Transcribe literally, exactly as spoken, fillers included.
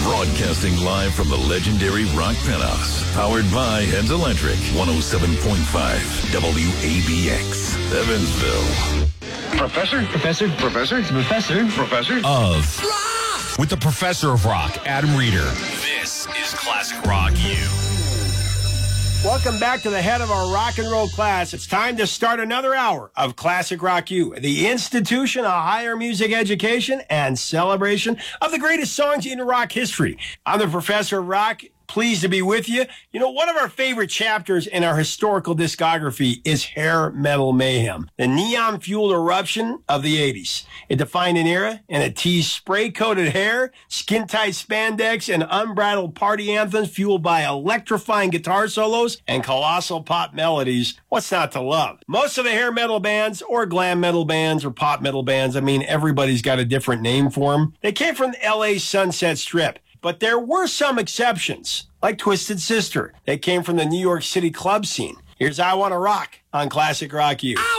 Broadcasting live from the legendary Rock Penthouse. Powered by Heads Electric. one oh seven point five W A B X. Evansville. Professor? Professor? Professor? Professor? Professor? Of rock! With the Professor of Rock, Adam Reeder. This is Classic Rock U. Welcome back to the head of our rock and roll class. It's time to start another hour of Classic Rock U, the institution of higher music education and celebration of the greatest songs in rock history. I'm the Professor of Rock. Pleased to be with you. You know, one of our favorite chapters in our historical discography is Hair Metal Mayhem, the neon-fueled eruption of the eighties. It defined an era and it teased spray-coated hair, skin-tight spandex, and unbridled party anthems fueled by electrifying guitar solos and colossal pop melodies. What's not to love? Most of the hair metal bands, or glam metal bands, or pop metal bands, I mean, everybody's got a different name for them. They came from the L A Sunset Strip. But there were some exceptions, like Twisted Sister. They came from the New York City club scene. Here's I Wanna Rock on Classic Rock U.